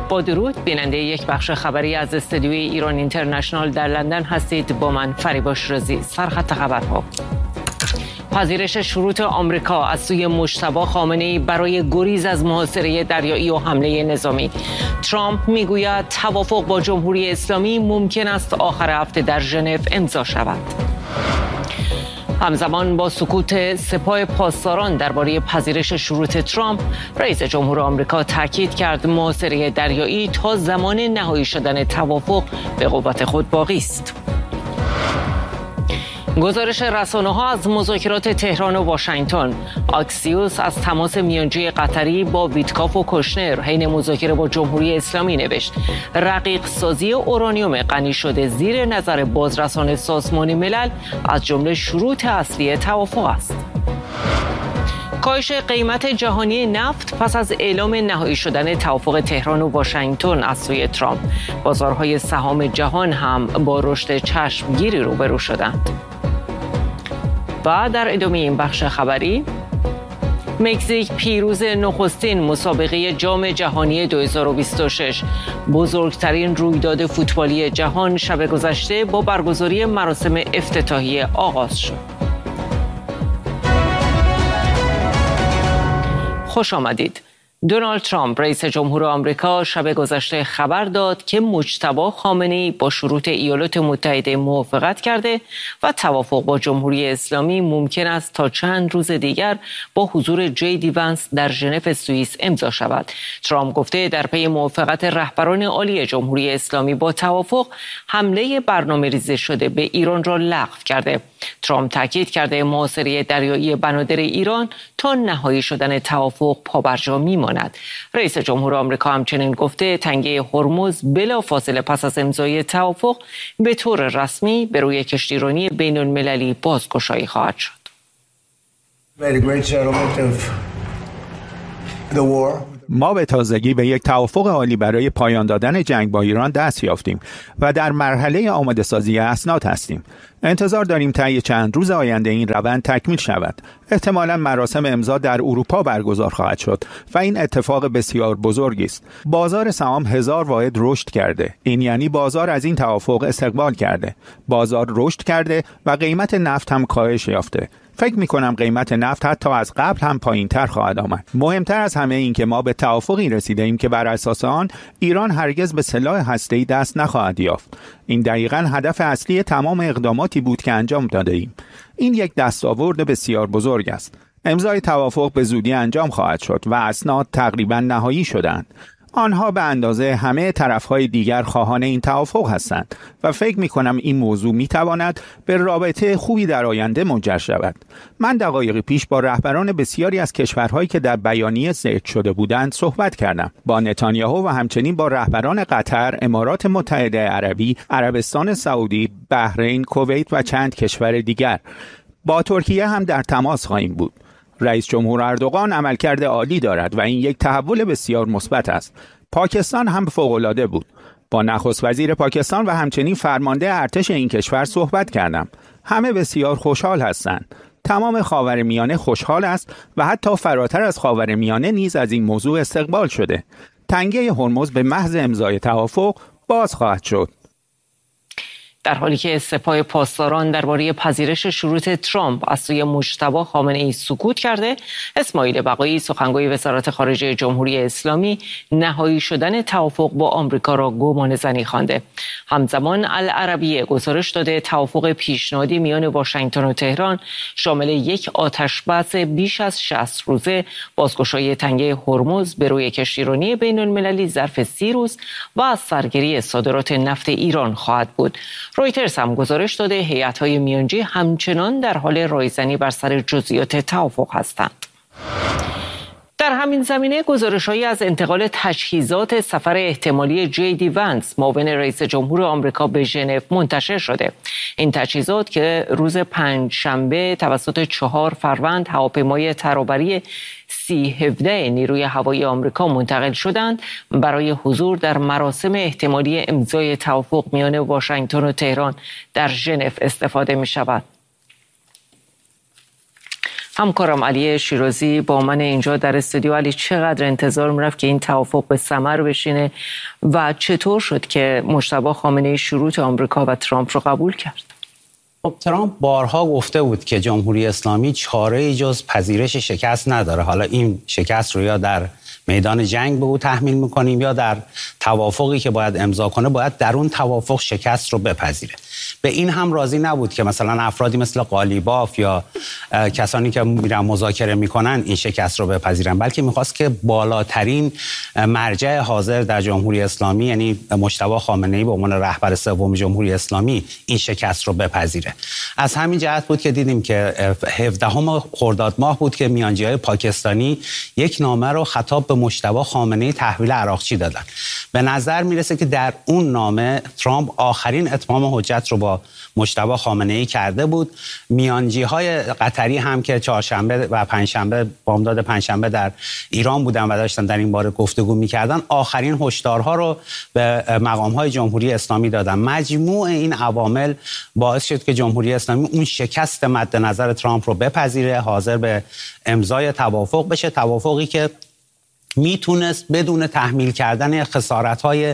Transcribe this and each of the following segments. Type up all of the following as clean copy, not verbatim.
با درود، بیننده یک بخش خبری از استودیوی ایران اینترنشنال در لندن هستید. با من فریبا شیرازی. سرخط خبرها: پذیرش شروط آمریکا از سوی مجتبی خامنه‌ای برای گریز از محاصره دریایی و حمله نظامی. ترامپ میگوید توافق با جمهوری اسلامی ممکن است آخر هفته در ژنو امضا شود. همزمان با سکوت سپاه پاسداران درباره پذیرش شروط ترامپ، رئیس جمهور آمریکا تاکید کرد محاصره دریایی تا زمان نهایی شدن توافق به قوت خود باقی است. گزارش رسانه‌ها از مذاکرات تهران و واشنگتن: آکسیوس از تماس میانجی قطری با ویتکاف و کوشنر حین مذاکره با جمهوری اسلامی نوشت رقیق سازی اورانیوم غنی شده زیر نظر بازرسان سازمان ملل از جمله شروط اصلی توافق است. کاهش قیمت جهانی نفت پس از اعلام نهایی شدن توافق تهران و واشنگتن از سوی ترامپ، بازارهای سهام جهان هم با رشد چشمگیری روبرو شدند. و در ادامه این بخش خبری، مکزیک پیروز نخستین مسابقه جام جهانی 2026، بزرگترین رویداد فوتبالی جهان، شب گذشته با برگزاری مراسم افتتاحیه آغاز شد. خوش آمدید. دونالد ترامپ رئیس جمهور آمریکا شب گذشته خبر داد که مجتبی خامنه‌ای با شروط ایالات متحده موافقت کرده و توافق با جمهوری اسلامی ممکن است تا چند روز دیگر با حضور جی ونس در ژنو سوئیس امضا شود. ترامپ گفته در پی موافقت رهبران عالی جمهوری اسلامی با توافق، حمله برنامه‌ریزی شده به ایران را لغو کرده. ترامپ تاکید کرده محاصره دریایی بنادر ایران تا نهایی شدن توافق پابرجا میماند. رئیس جمهور آمریکا همچنین گفته تنگه هرمز بلافاصله پس از امضای توافق به طور رسمی به روی کشتیرانی بین المللی بازگشایی خواهد شد. ما به تازگی به یک توافق عالی برای پایان دادن جنگ با ایران دست یافتیم و در مرحله آماده سازی اسناد هستیم. انتظار داریم طی چند روز آینده این روند تکمیل شود. احتمالاً مراسم امضا در اروپا برگزار خواهد شد و این اتفاق بسیار بزرگی است. بازار سهام 1000 واحد رشد کرده. این یعنی بازار از این توافق استقبال کرده. بازار رشد کرده و قیمت نفت هم کاهش یافته. فکر می‌کنم قیمت نفت حتی از قبل هم پایین‌تر خواهد آمد. مهمتر از همه این که ما به توافقی رسیده‌ایم که بر اساس آن ایران هرگز به سلاح هسته‌ای دست نخواهد یافت. این دقیقاً هدف اصلی تمام اقداماتی بود که انجام داده‌ایم. این یک دستاورد بسیار بزرگ است. امضای توافق به زودی انجام خواهد شد و اسناد تقریباً نهایی شدند. آنها به اندازه همه طرفهای دیگر خواهان این توافق هستند و فکر می-کنم این موضوع می-تواند به رابطه خوبی در آینده منجر شود. من دقایقی پیش با رهبران بسیاری از کشورهایی که در بیانیه ذکر شده بودند صحبت کردم. با نتانیاهو و همچنین با رهبران قطر، امارات متحده عربی، عربستان سعودی، بحرین، کویت و چند کشور دیگر. با ترکیه هم در تماس خواهیم بود. رئیس جمهور اردوغان عملکرد عالی دارد و این یک تحول بسیار مثبت است. پاکستان هم فوق‌العاده بود. با نخست وزیر پاکستان و همچنین فرمانده ارتش این کشور صحبت کردم. همه بسیار خوشحال هستند. تمام خاورمیانه خوشحال است و حتی فراتر از خاورمیانه نیز از این موضوع استقبال شده. تنگه هرمز به محض امضای توافق باز خواهد شد. در حالی که سپاه پاسداران درباره پذیرش شروط ترامپ از سوی مجتبی خامنه‌ای سکوت کرده، اسماعیل بقایی سخنگوی وزارت خارجه جمهوری اسلامی نهایی شدن توافق با آمریکا را گمانه‌زنی خوانده. همزمان العربیه گزارش داده توافق پیشنهادی میان واشنگتن و تهران شامل یک آتشبس بیش از 60 روزه، بازگشایی تنگه هرمز به روی کشتیرانی بین المللی ظرف 30 روز و از سرگیری صادرات نفت ایران خواهد بود. رویترز هم گزارش داده هیئت‌های میانجی همچنان در حال رایزنی بر سر جزئیات توافق هستند. در همین زمینه گزارش‌هایی از انتقال تجهیزات سفر احتمالی جی ونس معاون رئیس جمهور آمریکا به ژنو منتشر شده. این تجهیزات که روز پنجشنبه توسط 4 فروند هواپیمای ترابری C-17 نیروی هوایی آمریکا منتقل شدند برای حضور در مراسم احتمالی امضای توافق میان واشنگتن و تهران در ژنو استفاده می شود. همکارم علی شیرازی با من اینجا در استودیو. علی، چقدر انتظار میرفت که این توافق به ثمر بشینه و چطور شد که مجتبی خامنه‌ای شروط آمریکا و ترامپ رو قبول کرد؟ خب ترامپ بارها گفته بود که جمهوری اسلامی چاره‌ای جز پذیرش شکست نداره. حالا این شکست رو یا در میدان جنگ به او تحمیل میکنیم یا در توافقی که باید امضا کنه باید در اون توافق شکست رو بپذیره. به این هم راضی نبود که مثلا افرادی مثل قالیباف یا کسانی که میرن مذاکره میکنن این شکست رو بپذیرن، بلکه میخواست که بالاترین مرجع حاضر در جمهوری اسلامی یعنی مجتبی خامنه‌ای به عنوان رهبر سوم جمهوری اسلامی این شکست رو بپذیره. از همین جهت بود که دیدیم که 17 خرداد ماه بود که میانجی‌های پاکستانی یک نامه رو خطاب به مجتبی خامنه‌ای تحویل عراقچی دادن. به نظر میرسه که در اون نامه ترامپ آخرین اتمام حجت رو با مجتبی خامنه‌ای کرده بود. میانجی‌های قطری هم که چهارشنبه و پنجشنبه بامداد پنجشنبه در ایران بودن و داشتن در این باره گفتگو می‌کردن، آخرین هشدارها رو به مقام‌های جمهوری اسلامی دادن. مجموع این عوامل باعث شد که جمهوری اسلامی اون شکست مد نظر ترامپ رو بپذیره، حاضر به امضای توافق بشه، توافقی که میتونست بدون تحمیل کردن خسارت‌های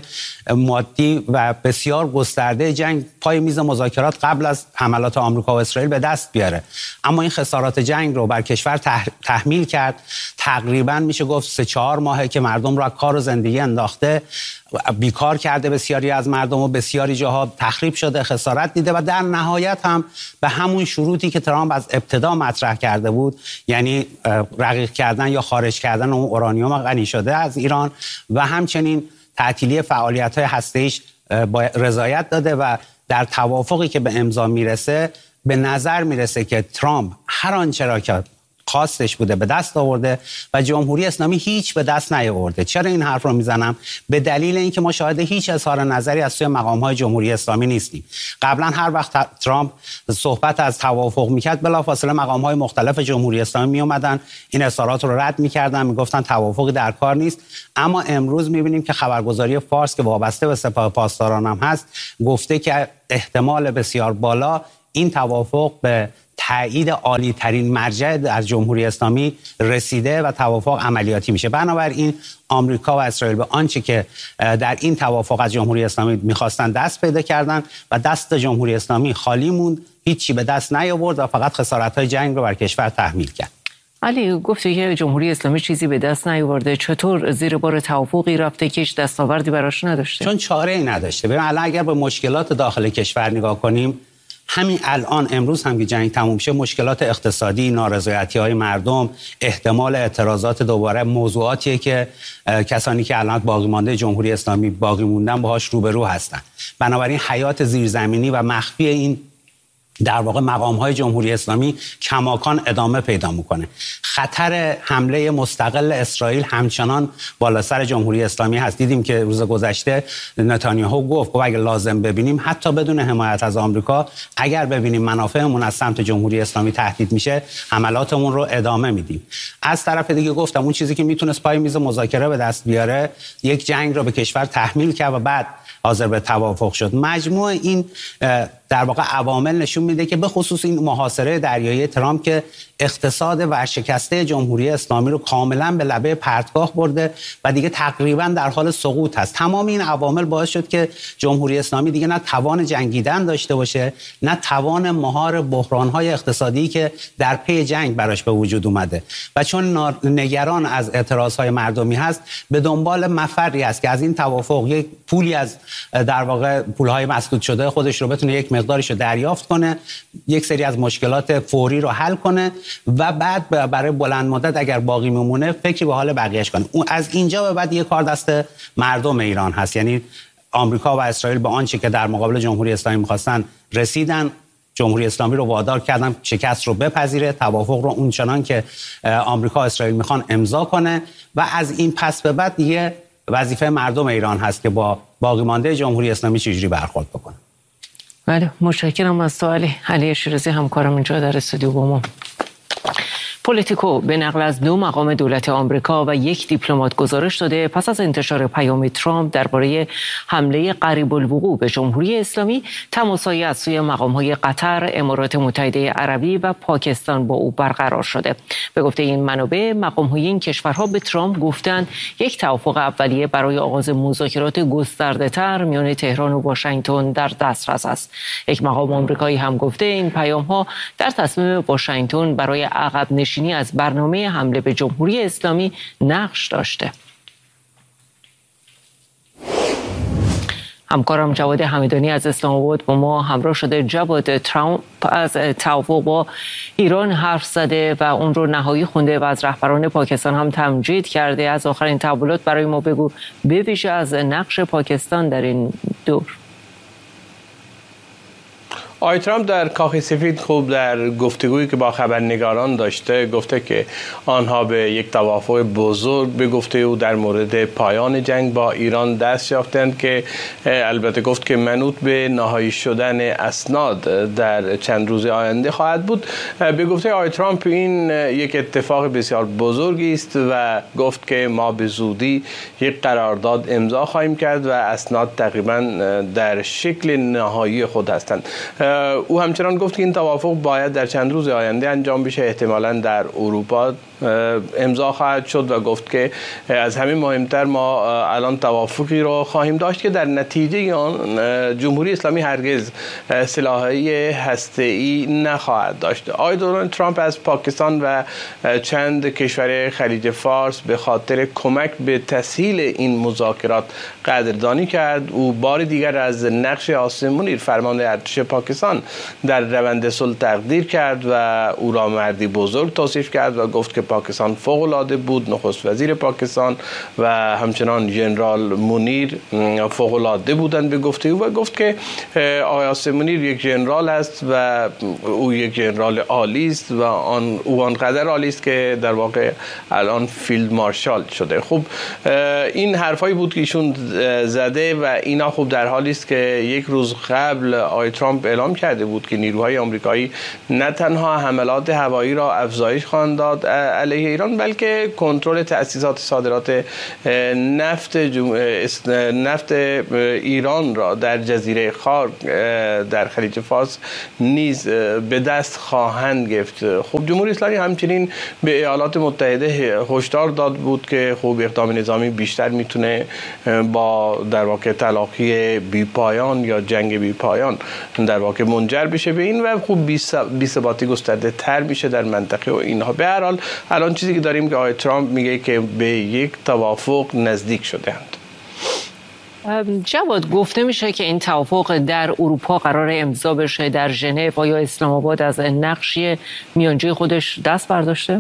مادی و بسیار گسترده جنگ پای میز مذاکرات قبل از حملات آمریکا و اسرائیل به دست بیاره. اما این خسارات جنگ رو بر کشور تحمیل کرد. تقریباً میشه گفت 3-4 ماهه که مردم را کار و زندگی انداخته، بیکار کرده بسیاری از مردم و بسیاری جاها تخریب شده، خسارت دیده و در نهایت هم به همون شروطی که ترامپ از ابتدا مطرح کرده بود، یعنی رقیق کردن یا خارج کردن اون اورانیوم غنی شده از ایران و همچنین تعطیلی فعالیت‌های هسته‌ایش با رضایت داده و در توافقی که به امضا میرسه به نظر میرسه که ترامپ هر آنچه را که خواستش بوده به دست آورده و جمهوری اسلامی هیچ به دست نیاورده. چرا این حرف رو میزنم؟ به دلیل اینکه ما شاهد هیچ اظهار نظری از سوی مقام‌های جمهوری اسلامی نیستیم. قبلا هر وقت ترامپ صحبت از توافق میکرد بلافاصله مقام‌های مختلف جمهوری اسلامی میومدن این اظهارات رو رد میکردن، میگفتن توافقی در کار نیست. اما امروز میبینیم که خبرگزاری فارس که وابسته به سپاه پاسداران هم هست گفته که احتمال بسیار بالا این توافق به تایید عالی ترین مرجع در جمهوری اسلامی رسیده و توافق عملیاتی میشه. بنابراین آمریکا و اسرائیل به آنچه که در این توافق از جمهوری اسلامی میخواستن دست پیدا کردن و دست جمهوری اسلامی خالی موند، هیچی به دست نیاورد و فقط خسارت‌های جنگ رو بر کشور تحمیل کرد. علی، گفتی که جمهوری اسلامی چیزی به دست نیاورده، چطور زیر بار توافقی رفته که هیچ دستاوردی براش نداشته؟ چون چاره‌ای نداشته. ببین الان اگر به مشکلات داخل کشور نگاه کنیم، همین الان امروز هم که جنگ تموم شه مشکلات اقتصادی، نارضایتی‌های مردم، احتمال اعتراضات دوباره موضوعاتیه که کسانی که الان باقی مانده جمهوری اسلامی باقی موندن باهاش روبرو هستن. بنابراین حیات زیرزمینی و مخفی این در واقع مقام‌های جمهوری اسلامی کماکان ادامه پیدا میکنه. خطر حمله مستقل اسرائیل همچنان بالا سر جمهوری اسلامی هست. دیدیم که روز گذشته نتانیاهو گفت اگه لازم ببینیم حتی بدون حمایت از آمریکا، اگر ببینیم منافعمون از سمت جمهوری اسلامی تهدید میشه، حملاتمون رو ادامه میدیم. از طرف دیگه گفتم اون چیزی که میتونست پای میز مذاکره به دست بیاره یک جنگ رو به کشور تحمیل کرد و بعد حاضر به توافق شد. مجموع این در واقع عوامل نشون میده که به خصوص این محاصره دریایی ترامپ که اقتصاد ورشکسته جمهوری اسلامی رو کاملا به لبه پرتگاه برده و دیگه تقریبا در حال سقوط هست. تمام این عوامل باعث شد که جمهوری اسلامی دیگه نه توان جنگیدن داشته باشه، نه توان مهار بحران‌های اقتصادی که در پی جنگ براش به وجود اومده و چون نگران از اعتراض‌های مردمی هست به دنبال مفری است که از این توافق یک پولی از در واقع پول‌های مسدود شده خودش رو بتونه یک مقدارش رو دریافت کنه، یک سری از مشکلات فوری رو حل کنه و بعد برای بلند مدت اگر باقی میمونه فکری به حال بقیه‌اش کنه. اون از اینجا به بعد یه کار دست مردم ایران هست. یعنی آمریکا و اسرائیل به آنچه که در مقابل جمهوری اسلامی می‌خواستن رسیدن، جمهوری اسلامی رو وادار کردن شکست رو بپذیره، توافق رو اونچنان که آمریکا و اسرائیل میخوان امضا کنه و از این پس به بعد دیگه وظیفه مردم ایران هست که با باقی مانده جمهوری اسلامی چجوری برخورد بکنه. بله، متشکرم از سوال علی شیرازی همکارم اینجا در استودیو با ما. پولیتیکو به نقل از 2 مقام دولت آمریکا و 1 دیپلمات گزارش داده پس از انتشار پیام ترامپ درباره حمله قریب الوقوع به جمهوری اسلامی، تماس‌هایی از سوی مقام‌های قطر، امارات متحده عربی و پاکستان با او برقرار شده. به گفته این منابع، مقام‌های این کشورها به ترامپ گفتند یک توافق اولیه برای آغاز مذاکرات گسترده‌تر میان تهران و واشنگتن در دسترس است. یک مقام آمریکایی هم گفته این پیام‌ها در تصمیم واشنگتن برای عقب نشینی از برنامه حمله به جمهوری اسلامی نقش داشته. همکارم جواد حمیدانی از اسلام آباد با ما همراه شده. جواد، ترامپ از توافق با ایران حرف زده و اون رو نهایی خونده و از رهبران پاکستان هم تمجید کرده. از آخرین تحولات برای ما بگو، به ویژه از نقش پاکستان در این دور. آقای ترامپ در کاخ سفید خوب در گفتگویی که با خبرنگاران داشته گفته که آنها به یک توافق بزرگ به گفته او در مورد پایان جنگ با ایران دست یافتند که البته گفت که منوط به نهایی شدن اسناد در چند روز آینده خواهد بود. به گفته آقای ترامپ این یک اتفاق بسیار بزرگی است و گفت که ما به زودی یک قرارداد امضا خواهیم کرد و اسناد تقریبا در شکل نهایی خود هستند. او همچنان گفت که این توافق باید در چند روز آینده انجام بشه، احتمالاً در اروپا امضا خواهد شد و گفت که از همین مهمتر ما الان توافقی رو خواهیم داشت که در نتیجه آن جمهوری اسلامی هرگز سلاح‌های هسته‌ای نخواهد داشت. آقای دونالد ترامپ از پاکستان و چند کشور خلیج فارس به خاطر کمک به تسهیل این مذاکرات قدردانی کرد. او بار دیگر از نقش عاصم منیر فرمانده ارتش پاکستان در روند صلح تقدیر کرد و او را مردی بزرگ توصیف کرد و گفت که پاکستان فوق‌العاده بود. نخست وزیر پاکستان و همچنان ژنرال منیر فوق‌العاده بودند به گفته او و گفت که آقای عاصم منیر یک ژنرال است و او یک ژنرال عالی است و او آنقدر عالی است که در واقع الان فیلد مارشال شده. خب این حرفایی بود که ایشون زده و اینا خب در حالی است که یک روز قبل آقای ترامپ اعلام کرده بود که نیروهای آمریکایی نه تنها حملات هوایی را افزایش خواهند داد علیه ایران بلکه کنترل تأسیسات صادرات نفت ایران را در جزیره خار در خلیج فارس نیز به دست خواهند گرفت. خب جمهوری اسلامی همچنین به ایالات متحده هشدار داد بود که خب اقدام نظامی بیشتر میتونه با در واقع تلاقی بی پایان یا جنگ بی پایان در واقع منجر بشه به این و خب بی‌ثباتی گسترده تر میشه در منطقه و اینها. به هر حال الان چیزی که داریم که آقای ترامپ میگه که به یک توافق نزدیک شده‌اند. جواد، گفته میشه که این توافق در اروپا قرار امضا بشه، در ژنو یا اسلام آباد از نقشی میانجی خودش دست برداشته؟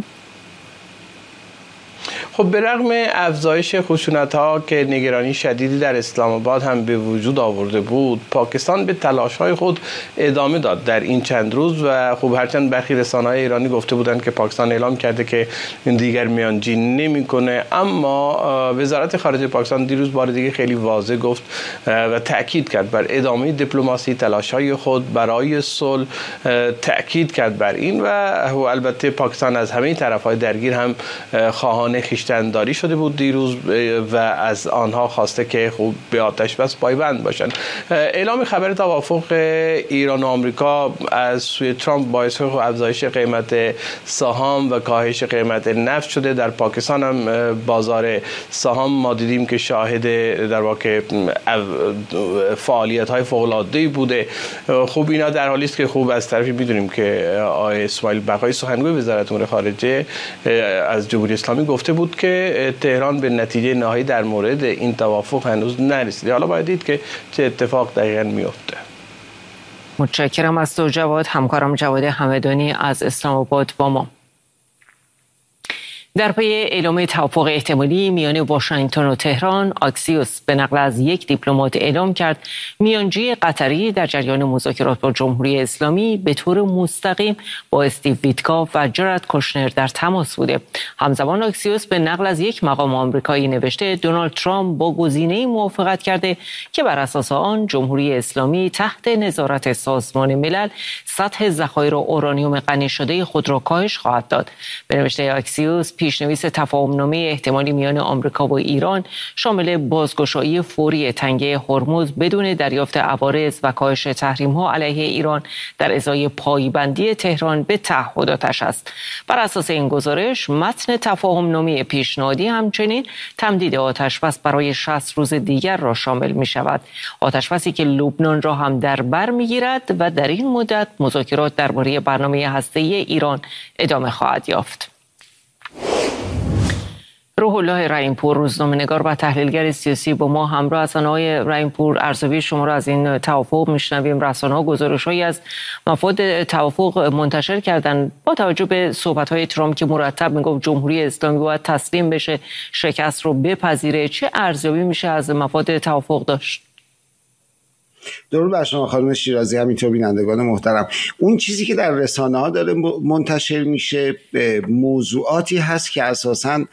خب به رغم افزایش خشونت‌ها که نگرانی شدیدی در اسلام آباد هم به وجود آورده بود، پاکستان به تلاش‌های خود ادامه داد در این چند روز و خب هرچند برخی رسانه‌های ایرانی گفته بودند که پاکستان اعلام کرده که دیگر میانجی نمی‌کنه، اما وزارت خارجه پاکستان دیروز بار دیگه خیلی واضح گفت و تأکید کرد بر ادامه دیپلماسی، تلاش‌های خود برای صلح تأکید کرد بر این و البته پاکستان از همه طرف‌های درگیر هم خواهان خویشتن‌داری شده بود دیروز و از آنها خواسته که خوب به آتش بس پایبند باشند. اعلام خبر توافق ایران و آمریکا از سوی ترامپ باعث افزایش قیمت سهام و کاهش قیمت نفت شده. در پاکستان هم بازار سهام ما دیدیم که شاهد در واقع فعالیت‌های فوق‌العاده‌ای بوده. خوب اینا در حالی است که خوب از طرفی می‌دونیم که آقای اسماعیل بقایی سخنگوی وزارت امور خارجه از جمهوری اسلامی گفته بود که تهران به نتیجه نهایی در مورد این توافق هنوز نرسیده. حالا باید دید که چه اتفاق دقیقاً میفته. متشکرم از تو جواد. همکارم جواد حمیدانی از اسلام آباد با ما. در پی اعلام توافق احتمالی میان واشنگتن و تهران، آکسیوس به نقل از یک دیپلمات اعلام کرد میانجی قطری در جریان مذاکرات با جمهوری اسلامی به طور مستقیم با استیو ویتکاف و جرد کوشنر در تماس بوده. همزمان آکسیوس به نقل از یک مقام آمریکایی نوشته دونالد ترامپ با گزینه‌ای موافقت کرده که بر اساس آن جمهوری اسلامی تحت نظارت سازمان ملل سطح ذخایر اورانیوم غنی شده خود را کاهش خواهد داد. به نوشته آکسیوس، پیشنویس تفاهمنامه احتمالی میان آمریکا و ایران شامل بازگشایی فوری تنگه هرمز بدون دریافت عوارض و کاهش تحریم‌ها علیه ایران در ازای پایبندی تهران به تعهداتش است. بر اساس این گزارش، متن تفاهمنامه پیشنهادی همچنین تمدید آتشبس برای 60 روز دیگر را شامل می شود. آتشبسی که لبنان را هم در بر می گیرد و در این مدت مذاکرات درباره برنامه هسته‌ای ایران ادامه خواهد یافت. روح الله رحیم‌پور، روزنامه‌نگار و تحلیلگر سیاسی با ما همراه هستند. آقای رحیم‌پور، ارزیابی شما را از این توافق میشنویم. رسانه‌ها گزارش‌هایی از مفاد توافق منتشر کردند با توجه به صحبت‌های ترامپ که مرتب میگفت جمهوری اسلامی باید تسلیم بشه، شکست رو بپذیره. چه ارزیابی میشه از مفاد توافق داشت؟ درود بر شما خانم شیرازی، همینطور بینندگان محترم. اون چیزی که در رسانه‌ها داره منتشر میشه موضوعاتی هست که اساساً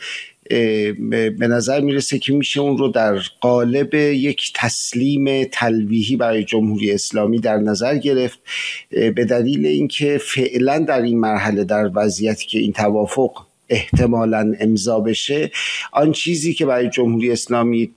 به نظر میرسه که میشه اون رو در قالب یک تسلیم تلویحی برای جمهوری اسلامی در نظر گرفت، به دلیل اینکه فعلا در این مرحله در وضعیتی که این توافق احتمالاً امضا بشه، آن چیزی که برای جمهوری اسلامی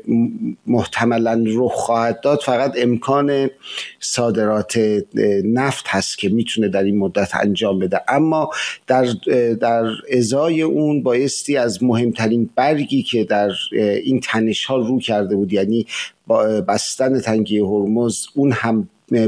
محتملاً رخ خواهد داد فقط امکان صادرات نفت هست که میتونه در این مدت انجام بده. اما در ازای اون بایستی از مهمترین برگی که در این تنش ها رو کرده بود، یعنی بستن تنگه هرمز، اون هم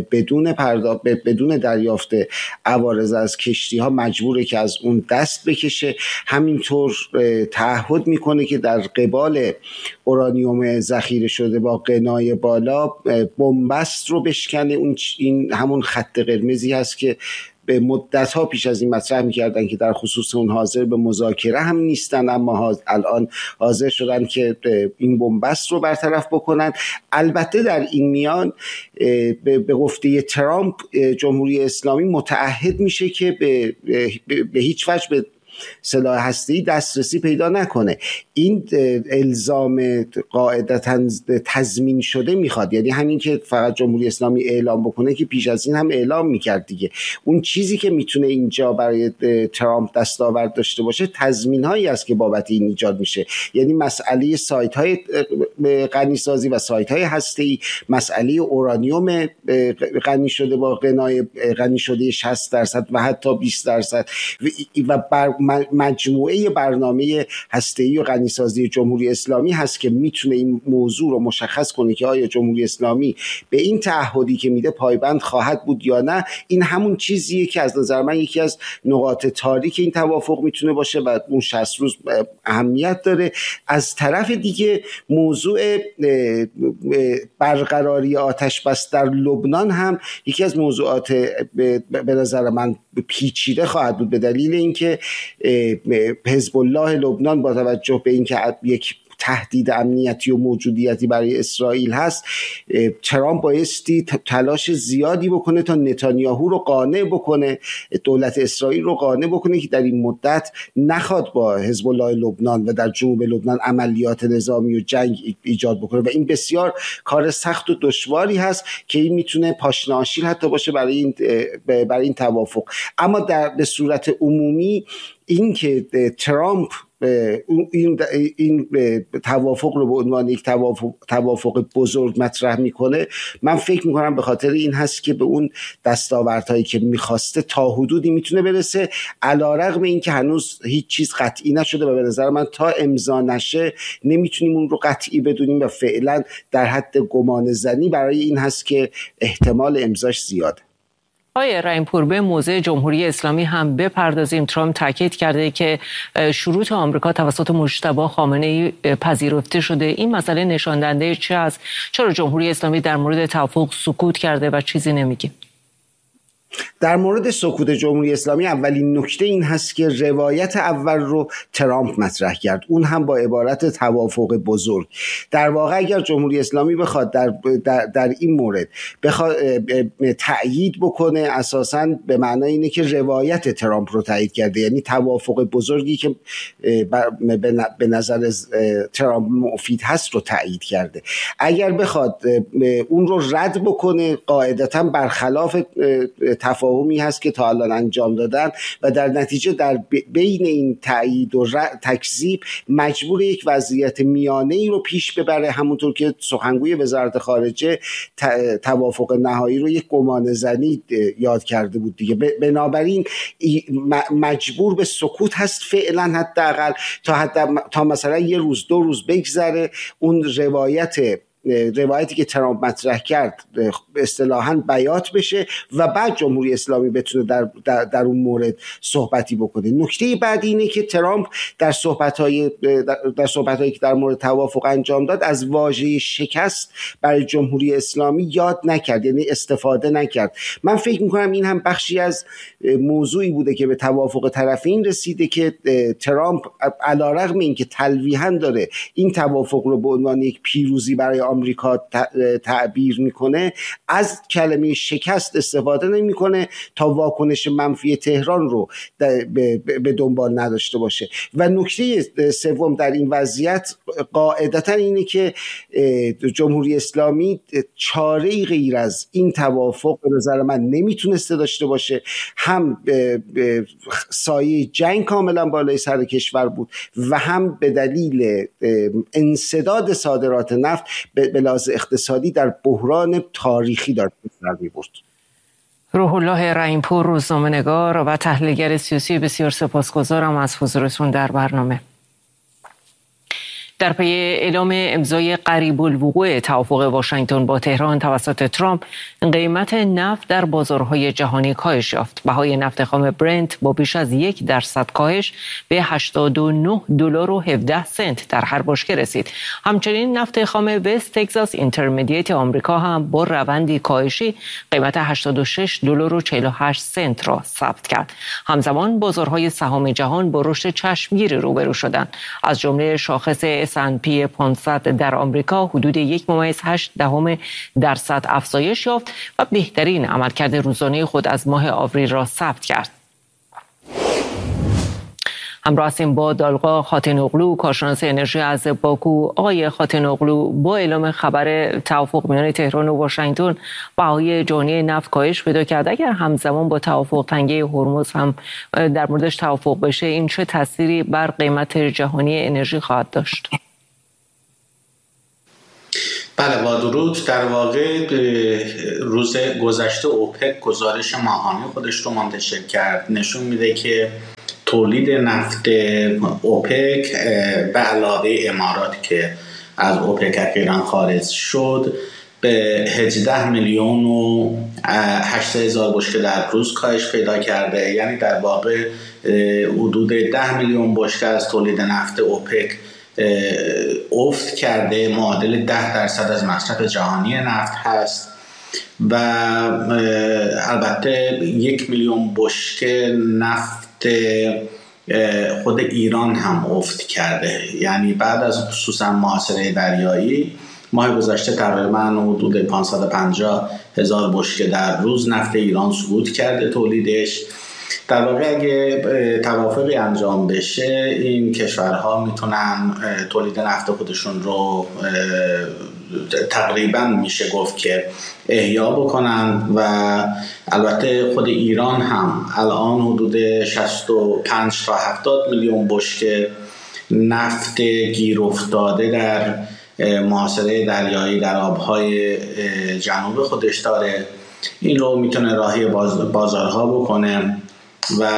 بدون دریافت عوارض از کشتی ها مجبوره که از اون دست بکشه. همینطور تعهد میکنه که در قبال اورانیوم ذخیره شده با غنای بالا بنبست رو بشکنه. این همون خط قرمزی هست که به مدت‌ها پیش از این مطرح می‌کردن که در خصوص اون حاضر به مذاکره هم نیستن، اما الان حاضر شدن که این بنبست رو برطرف بکنن. البته در این میان به گفته ترامپ جمهوری اسلامی متعهد میشه که به هیچ وجه به سلاح هسته‌ای دسترسی پیدا نکنه. این الزام قاعدتاً تضمین شده میخواد، یعنی همین که فقط جمهوری اسلامی اعلام بکنه که پیش از این هم اعلام میکرد دیگه. اون چیزی که میتونه اینجا برای ترامپ دستاورد داشته باشه تضمین هایی است که بابت این ایجاد میشه، یعنی مسئله سایت های غنی سازی و سایت های هسته‌ای، مسئله اورانیوم غنی شده با غنای غنی شده 60% و حتی 20% و مجموعه برنامه هسته‌ای و غنیسازی جمهوری اسلامی هست که میتونه این موضوع رو مشخص کنه که آیا جمهوری اسلامی به این تعهدی که میده پایبند خواهد بود یا نه. این همون چیزیه که از نظر من یکی از نقاط تاریک این توافق میتونه باشه و اون 60 روز اهمیت داره. از طرف دیگه موضوع برقراری آتش بس در لبنان هم یکی از موضوعات به نظر من پیچیده خواهد بود، به دلیل اینکه حزب الله لبنان با توجه به اینکه یک تهدید امنیتی و موجودیتی برای اسرائیل هست، ترامپ بایستی تلاش زیادی بکنه تا نتانیاهو رو قانع بکنه، دولت اسرائیل رو قانع بکنه که در این مدت نخواد با حزب الله لبنان و در جنوب لبنان عملیات نظامی و جنگ ایجاد بکنه و این بسیار کار سخت و دشواری هست که این میتونه پاشنه‌آشیل حتی باشه برای این توافق. اما به صورت عمومی این که ترامپ این توافق رو به عنوان یک توافق بزرگ مطرح میکنه، من فکر میکنم به خاطر این هست که به اون دستاوردهایی که میخواسته تا حدودی میتونه برسه، علیرغم این که هنوز هیچ چیز قطعی نشده و به نظر من تا امضا نشه نمیتونیم اون رو قطعی بدونیم و فعلا در حد گمان زنی برای این هست که احتمال امضاش زیاده. آقای رحیم‌پور، به موضع جمهوری اسلامی هم بپردازیم. ترامپ تاکید کرده که شروط آمریکا توسط مجتبی خامنه‌ای پذیرفته شده. این مسئله نشان دهنده چه است؟ چرا جمهوری اسلامی در مورد توافق سکوت کرده و چیزی نمیگه؟ در مورد سکوت جمهوری اسلامی اولین نکته این هست که روایت اول رو ترامپ مطرح کرد، اون هم با عبارت توافق بزرگ. در واقع اگر جمهوری اسلامی بخواد در این مورد بخواد تأیید بکنه، اساساً به معنای اینه که روایت ترامپ رو تایید کرده، یعنی توافق بزرگی که به نظر ترامپ مفید هست رو تایید کرده. اگر بخواد اون رو رد بکنه، قاعدتاً برخلاف تفاهمی هست که تا الان انجام دادن و در نتیجه در بین این تایید و تکذیب مجبور یک وضعیت میانه‌ای رو پیش ببره، همونطور که سخنگوی وزارت خارجه توافق نهایی رو یک گمانه‌زنی یاد کرده بود دیگه. بنابراین مجبور به سکوت هست فعلا، حداقل تا مثلا یه روز دو روز بگذره، اون روایتی که ترامپ مطرح کرد اصطلاحاً بیات بشه و بعد جمهوری اسلامی بتونه در اون مورد صحبتی بکنه. نکته بعدی اینه که ترامپ در صحبت‌هایی که در مورد توافق انجام داد از واژه شکست برای جمهوری اسلامی یاد نکرد، یعنی استفاده نکرد. من فکر می‌کنم این هم بخشی از موضوعی بوده که به توافق طرفین رسیده که ترامپ علیرغم اینکه تلویحاً داره این توافق رو به عنوان یک پیروزی برای آمریکا تعبیر میکنه، از کلمه شکست استفاده نمیکنه تا واکنش منفی تهران رو به دنبال نداشته باشه. و نکته سوم در این وضعیت قاعدتا اینه که جمهوری اسلامی چاره‌ای غیر از این توافق به نظر من نمیتونسته داشته باشه. هم سایه جنگ کاملا بالای سر کشور بود و هم به دلیل انسداد صادرات نفت به لحاظ اقتصادی در بحران تاریخی داشت سر می‌برد. روح الله رحیم‌پور، روزنامه‌نگار و تحلیلگر سیاسی، بسیار سپاسگزارم از حضورتون در برنامه. در پی اعلام امضای قریب الوقوع توافق واشنگتن با تهران توسط ترامپ، قیمت نفت در بازارهای جهانی کاهش یافت. بهای نفت خام برنت با بیش از 1% کاهش به $89.17 در هر بشکه رسید. همچنین نفت خام وست تگزاس اینترمدییت آمریکا هم با روندی کاهشی قیمت $86.48 را ثبت کرد. همزمان بازارهای سهام جهان با رشد چشمگیری روبرو شدند. از جمله شاخص S&P 500 در آمریکا حدود 1.8% افزایش یافت و بهترین عملکرد روزانه خود از ماه آوریل را ثبت کرد. همراه هستیم با دالقا خاتنوغلو، کارشناس انرژی از باکو. آقای خاتنوغلو، با اعلام خبر توافق میان تهران و واشنگتن، بهای جهانی نفت کاهش پیدا کرد. اگر همزمان با توافق تنگه هرمز هم در موردش توافق بشه، این چه تأثیری بر قیمت جهانی انرژی خواهد داشت؟ بله، با درود. در واقع روز گذشته اوپک گزارش ماهانه خودش رو منتشر کرد، نشون میده که تولید نفت اوپک به علاوه امارات که از اوپک اخیراً خارج شد به 18,800,000 بشکه در روز کاهش پیدا کرده. یعنی در واقع حدود 10 میلیون بشکه از تولید نفت اوپک افت کرده، معادل 10% از مصرف جهانی نفت هست. و البته 1 میلیون بشکه نفت خود ایران هم افت کرده. یعنی بعد از خصوصا محاصره دریایی ماه گذشته تقریبا حدود 550,000 بشکه در روز نفت ایران سقوط کرده تولیدش. در واقع اگه توافقی انجام بشه، این کشورها میتونن تولید نفت خودشون رو تقریبا میشه گفت که احیا بکنن. و البته خود ایران هم الان حدود 65 تا 70 میلیون بشکه نفت گیر افتاده در محاصره دریایی در آبهای جنوب خودش داره. این رو میتونه راهی بازارها بکنه و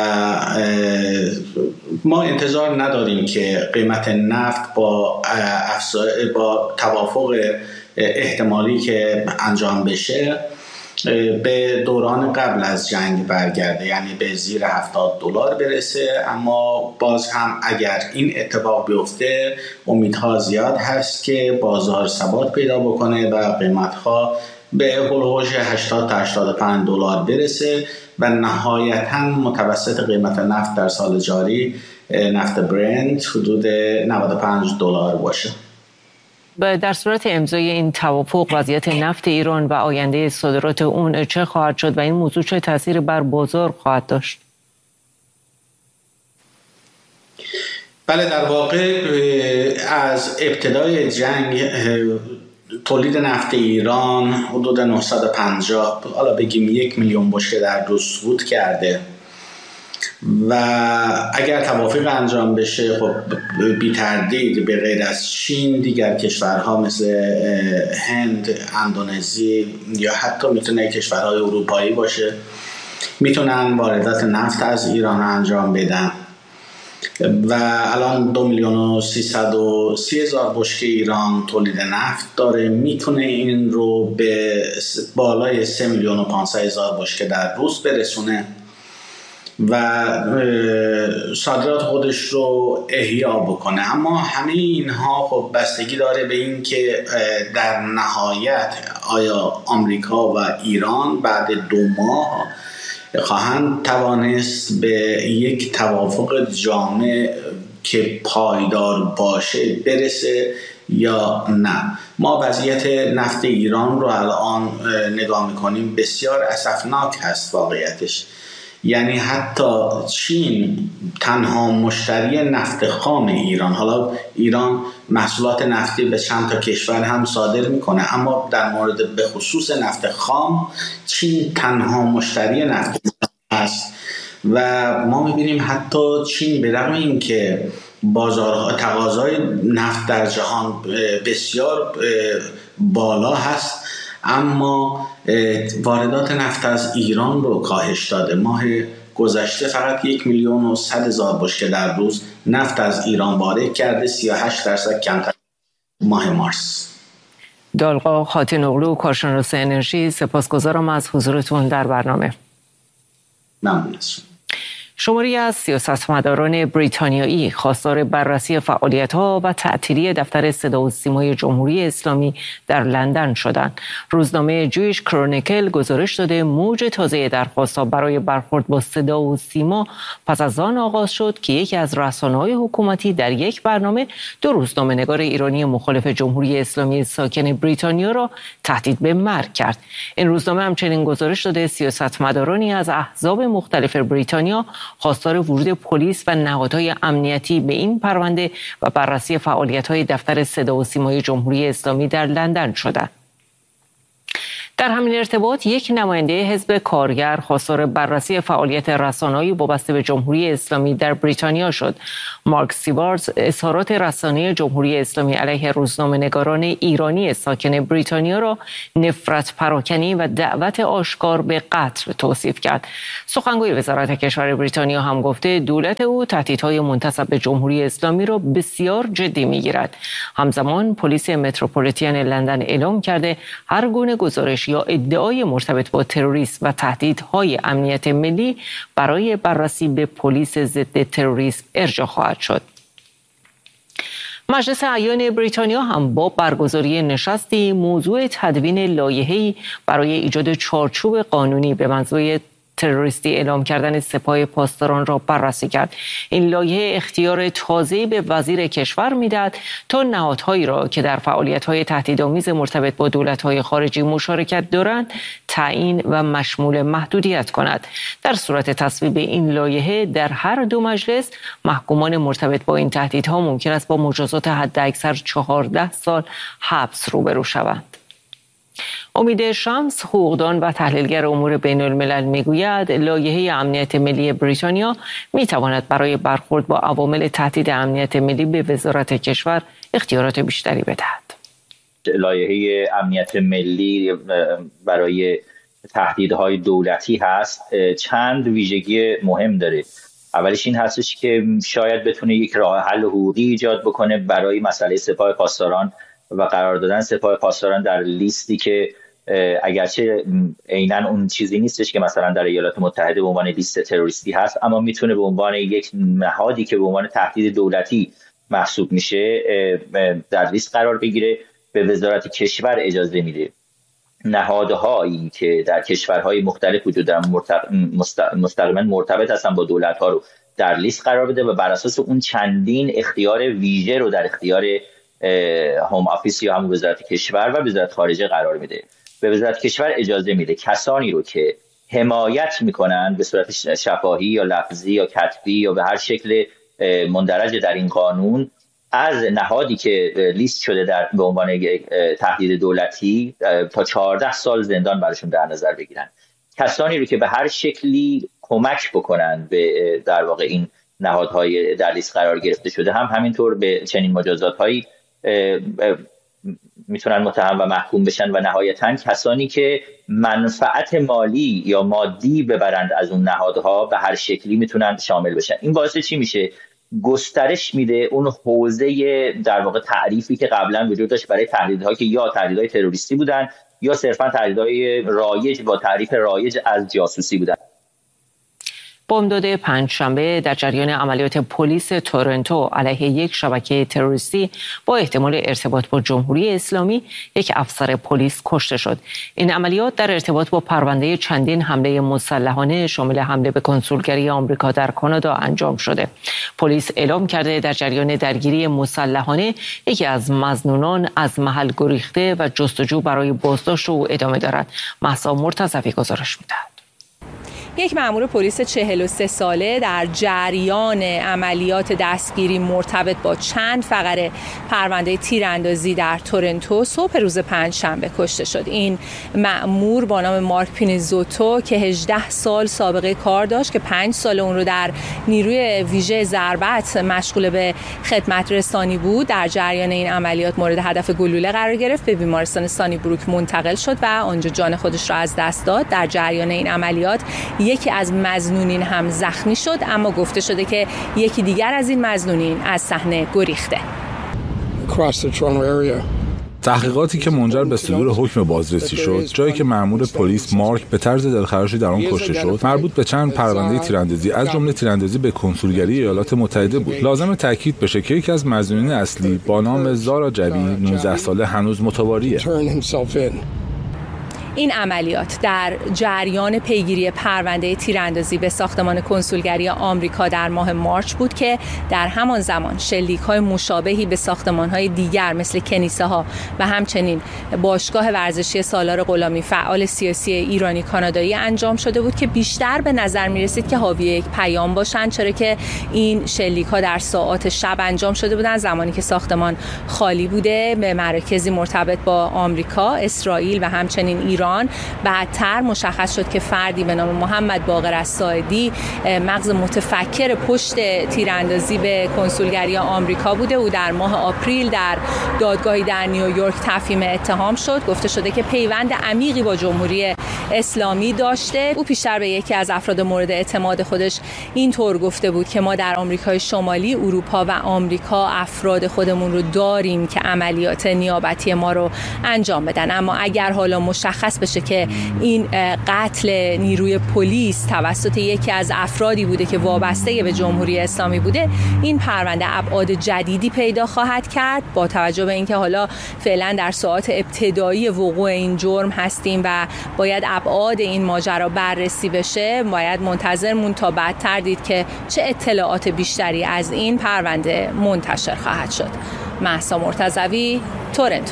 ما انتظار نداریم که قیمت نفت با توافق احتمالی که انجام بشه به دوران قبل از جنگ برگرده، یعنی به زیر $70 برسه. اما باز هم اگر این اتفاق بیفته، امیدها زیاد هست که بازار ثبات پیدا بکنه و قیمتها به هولوش $80 تا $85 برسه و نهایتاً متوسط قیمت نفت در سال جاری نفت برنت حدود $95 باشه. در صورت امضای این توافق وضعیت نفت ایران و آینده صادرات اون چه خواهد شد و این موضوع چه تأثیری بر بازار خواهد داشت؟ بله، در واقع از ابتدای جنگ تولید نفت ایران حدود 950 حالا بگیم 1 میلیون بشکه در روز سقوط کرده و اگر توافق انجام بشه خب بی تردید به غیر از چین دیگر کشورها مثل هند، اندونزی یا حتی میتونه کشورهای اروپایی باشه میتونن واردات نفت از ایران انجام بدن و الان 2,330,000 بشکه ایران تولید نفت داره، میتونه این رو به بالای 3,500,000 بشکه در روز برسونه و صادرات خودش رو احیا بکنه. اما همه اینها خب بستگی داره به این که در نهایت آیا آمریکا و ایران بعد 2 ماه خواهند توانست به یک توافق جامع که پایدار باشه برسه یا نه. ما وضعیت نفت ایران رو الان نگاه میکنیم بسیار اسفناک هست واقعیتش. یعنی حتی چین تنها مشتری نفت خام ایران، حالا ایران محصولات نفتی به چند تا کشور هم صادر میکنه اما در مورد به خصوص نفت خام چین تنها مشتری نفت هست و ما میبینیم حتی چین به رغم این که بازارها تقاضای نفت در جهان بسیار بالا هست اما واردات نفت از ایران رو کاهش داده. ماه گذشته فقط 1,100,000 بشکه در روز نفت از ایران وارد کرده، 38% کمتر ماه مارس. دالقا خاتن‌اغلو، کارشناس انرژی، سپاسگزارم از حضورتون در برنامه. ممنون از شما. شماری از سیاستمداران بریتانیایی خواستار بررسی فعالیت‌ها و تعطیلی دفتر صدا و سیمای جمهوری اسلامی در لندن شدند. روزنامه جویش کرونیکل گزارش داده موج تازه درخواست‌ها برای برخورد با صدا و سیما پس از آن آغاز شد که یکی از رسانه‌های حکومتی در یک برنامه 2 روزنامه‌نگار ایرانی مخالف جمهوری اسلامی ساکن بریتانیا را تهدید به مرگ کرد. این روزنامه همچنین گزارش داده سیاستمدارانی از احزاب مختلف بریتانیا خواستار ورود پلیس و نهادهای امنیتی به این پرونده و بررسی فعالیت‌های دفتر صدا و سیمای جمهوری اسلامی در لندن شدند. در همین ارتباط یک نماینده حزب کارگر خواستار بررسی فعالیت رسانه‌ای وابسته به جمهوری اسلامی در بریتانیا شد. مارک سیوارز اظهارات رسانه جمهوری اسلامی علیه روزنامه‌نگاران ایرانی ساکن بریتانیا را نفرت پراکنی و دعوت آشکار به قتل توصیف کرد. سخنگوی وزارت کشور بریتانیا هم گفته دولت او تهدیدهای منتسب به جمهوری اسلامی را بسیار جدی می‌گیرد. همزمان پلیس متروپولیتن لندن اعلام کرده هر گونه گزارش یا ادعای مرتبط با تروریسم و تهدیدهای امنیت ملی برای بررسی به پلیس ضد تروریسم ارجاع خواهد شد. مجلس اعیان بریتانیا هم با برگزاری نشستی موضوع تدوین لایحه‌ای برای ایجاد چارچوب قانونی به منظور تروریستی اعلام کردن سپاه پاسداران را بررسی کرد. این لایحه اختیار تازه‌ای به وزیر کشور می‌دهد تا نهادهایی را که در فعالیت‌های تهدیدآمیز مرتبط با دولت‌های خارجی مشارکت دارند تعیین و مشمول محدودیت کند. در صورت تصویب این لایحه در هر 2 مجلس محکومان مرتبط با این تهدیدها ممکن است با مجازات حداکثر 14 سال حبس روبرو شوند. امید شمس، حقوقدان و تحلیلگر امور بین الملل میگوید لایحه امنیت ملی بریتانیا میتواند برای برخورد با عوامل تهدید امنیت ملی به وزارت کشور اختیارات بیشتری بدهد. لایحه امنیت ملی برای تهدیدهای دولتی هست، چند ویژگی مهم داره. اولش این هستش که شاید بتونه یک راه حل حقوقی ایجاد بکنه برای مسئله سپاه پاسداران و قرار دادن سپاه پاسداران در لیستی که اگرچه عیناً اون چیزی نیستش که مثلا در ایالات متحده به عنوان لیست تروریستی هست، اما میتونه به عنوان یک نهادی که به عنوان تهدید دولتی محسوب میشه در لیست قرار بگیره. به وزارت کشور اجازه میده نهادهایی که در کشورهای مختلف وجود دارن مستقیما مرتبط هستن با دولت‌ها رو در لیست قرار بده و بر اساس اون چندین اختیار ویژه رو در اختیار هوم آفیس یا همون وزارت کشور و وزارت خارجه قرار میده. به وزارت کشور اجازه میده کسانی رو که حمایت میکنن به صورت شفاهی یا لفظی یا کتبی یا به هر شکل مندرج در این قانون از نهادی که لیست شده به عنوان تهدید دولتی تا 14 سال زندان براشون در نظر بگیرن. کسانی رو که به هر شکلی کمک بکنن به در واقع این نهادهای در لیست قرار گرفته شده هم همینطور به چنین مجازات‌هایی میتونن متهم و محکوم بشن و نهایتاً کسانی که منفعت مالی یا مادی ببرند از اون نهادها به هر شکلی میتونن شامل بشن. این باعث چی میشه؟ گسترش میده اون حوزه در واقع تعریفی که قبلا وجود داشت برای تهدیدها که یا تهدیدهای تروریستی بودن یا صرفا تهدیدهای رایج با تعریف رایج از جاسوسی بودن. بمبداد پنجشنبه در جریان عملیات پلیس تورنتو علیه یک شبکه تروریستی با احتمال ارتباط با جمهوری اسلامی یک افسر پلیس کشته شد. این عملیات در ارتباط با پرونده چندین حمله مسلحانه شامل حمله به کنسولگری آمریکا در کانادا انجام شده. پلیس اعلام کرده در جریان درگیری مسلحانه یکی از مظنونان از محل گریخته و جستجو برای بازداشت او ادامه دارد. مهسا مرتضوی گزارش می‌دهد. یک مأمور پلیس 43 ساله در جریان عملیات دستگیری مرتبط با چند فقره پرونده تیراندازی در تورنتو صبح روز پنجشنبه کشته شد. این مأمور با نام مارک پینیزوتو که 18 سال سابقه کار داشت که 5 سال اون رو در نیروی ویژه ضربت مشغول به خدمت رسانی بود، در جریان این عملیات مورد هدف گلوله قرار گرفت، به بیمارستان سانی بروک منتقل شد و آنجا جان خودش را از دست داد. در جریان این عملیات یکی از مظنونین هم زخمی شد، اما گفته شده که یکی دیگر از این مظنونین از صحنه گریخته. تحقیقاتی که منجر به صدور حکم بازرسی شد، جایی که مأمور پلیس مارک به طرز دلخراشی در آن کشته شد، مربوط به چند پرونده تیراندازی از جمله تیراندازی به کنسولگری ایالات متحده بود. لازم تاکید بشه که یکی از مظنونین اصلی با نام زارا جوی 19 ساله هنوز متواریه. این عملیات در جریان پیگیری پرونده تیراندازی به ساختمان کنسولگری آمریکا در ماه مارچ بود که در همان زمان شلیک‌های مشابهی به ساختمان‌های دیگر مثل کنیسه‌ها و همچنین باشگاه ورزشی سالار غلامی فعال سیاسی ایرانی کانادایی انجام شده بود که بیشتر به نظر می‌رسید که حاوی یک پیام باشند، چرا که این شلیک‌ها در ساعات شب انجام شده بودند زمانی که ساختمان خالی بوده، به مراکزی مرتبط با آمریکا، اسرائیل و همچنین ایران. بعدتر مشخص شد که فردی به نام محمد باقر الساعدی مغز متفکر پشت تیراندازی به کنسولگری آمریکا بوده. او در ماه آپریل در دادگاهی در نیویورک تفهیم اتهام شد. گفته شده که پیوند عمیقی با جمهوری اسلامی داشته. او پیشتر به یکی از افراد مورد اعتماد خودش اینطور گفته بود که ما در آمریکای شمالی، اروپا و آمریکا افراد خودمون رو داریم که عملیات نیابتی ما رو انجام بدن، اما اگر حالا مشخص بشه که این قتل نیروی پلیس توسط یکی از افرادی بوده که وابسته به جمهوری اسلامی بوده، این پرونده ابعاد جدیدی پیدا خواهد کرد. با توجه به اینکه حالا فعلا در ساعات ابتدایی وقوع این جرم هستیم و باید ابعاد این ماجرا بررسی بشه، باید منتظر مون تا بعدتر دید که چه اطلاعات بیشتری از این پرونده منتشر خواهد شد. مهسا مرتضوی، تورنتو.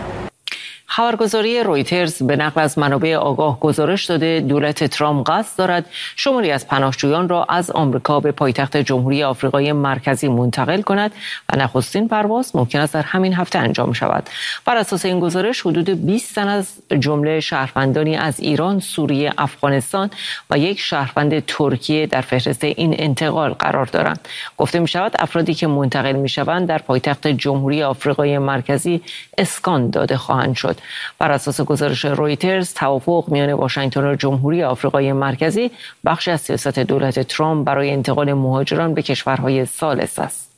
خبرگزاری رویترز به نقل از منابع آگاه گزارش داده دولت ترامپ قصد دارد شماری از پناهجویان را از آمریکا به پایتخت جمهوری آفریقای مرکزی منتقل کند و نخستین پرواز ممکن است در همین هفته انجام شود. بر اساس این گزارش حدود 20 تن از جمله شهروندانی از ایران، سوریه، افغانستان و یک شهروند ترکیه در فهرست این انتقال قرار دارند. گفته می شود افرادی که منتقل می شوند در پایتخت جمهوری آفریقای مرکزی اسکان داده خواهند شد. بر اساس گزارش رویترز، توافق میان واشنگتن و جمهوری آفریقای مرکزی بخشی از سیاست دولت ترامپ برای انتقال مهاجران به کشورهای ثالث است.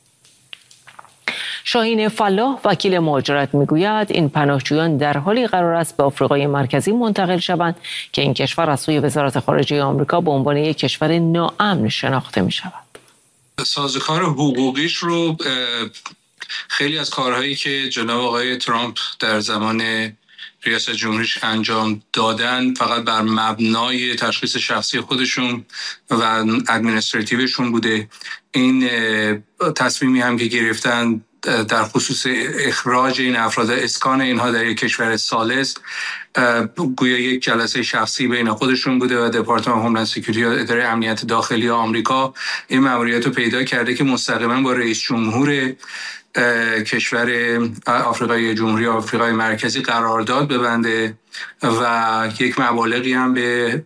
شاهین فلاح وکیل مهاجرت میگوید این پناهجویان در حالی قرار است به آفریقای مرکزی منتقل شوند که این کشور از سوی وزارت خارجه آمریکا به عنوان یک کشور ناامن شناخته می شود. سازوکار حقوقیش رو خیلی از کارهایی که جناب آقای ترامپ در زمان ریاست جمهوریش انجام دادن فقط بر مبنای تشخیص شخصی خودشون و ادمنستراتیوشون بوده. این تصمیمی هم که گرفتن در خصوص اخراج این افراد، اسکان اینها در یک کشور ثالث، گویا یک جلسه شخصی بین خودشون بوده و دپارتمان هوملند سکیوریتی یا اداره امنیت داخلی آمریکا این مأموریت رو پیدا کرده که مستقیما با رئیس جمهور کشور آفریقای جمهوری آفریقای مرکزی قرارداد ببنده و یک مبالغی هم به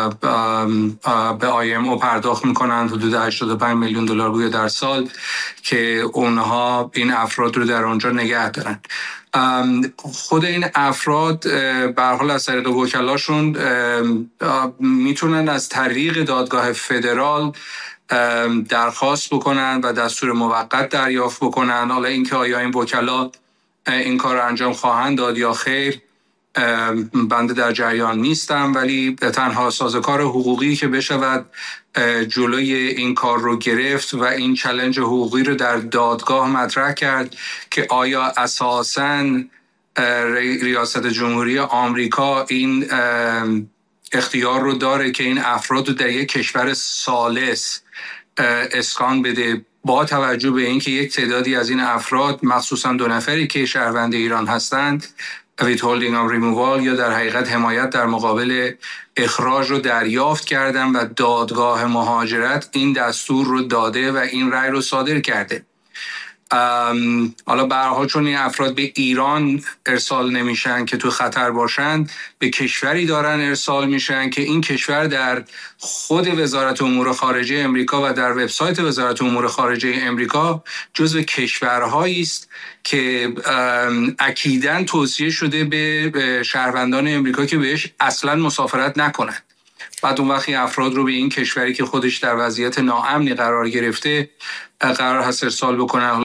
IMO پرداخت میکنند، حدود 85 میلیون دلار بوده در سال، که اونها این افراد رو در آنجا نگه دارن. خود این افراد به هر حال از طریق وکلاشون میتونن از طریق دادگاه فدرال درخواست بکنن و دستور موقت دریافت بکنن. حالا اینکه آیا این وکلا این کار رو انجام خواهند داد یا خیر بنده در جریان نیستم، ولی تنها سازوکار حقوقی که بشود جلوی این کار رو گرفت و این چالش حقوقی رو در دادگاه مطرح کرد که آیا اساساً ریاست جمهوری آمریکا این اختیار رو داره که این افراد رو در یک کشور ثالث اسکان بده، با توجه به اینکه یک تعدادی از این افراد مخصوصا 2 نفری که شهروند ایران هستند withholding of removal یا در حقیقت حمایت در مقابل اخراج رو دریافت کردن و دادگاه مهاجرت این دستور رو داده و این رأی رو صادر کرده. حالا به هر حال چون این افراد به ایران ارسال نمیشن که تو خطر باشند، به کشوری دارن ارسال میشن که این کشور در خود وزارت امور خارجه امریکا و در وبسایت وزارت امور خارجه امریکا جزو کشورهایی است که اکیداً توصیه شده به شهروندان امریکا که بهش اصلاً مسافرت نکنند. بعد اون وقتی افراد رو به این کشوری که خودش در وضعیت ناامنی قرار گرفته قرار هست ارسال بکنن.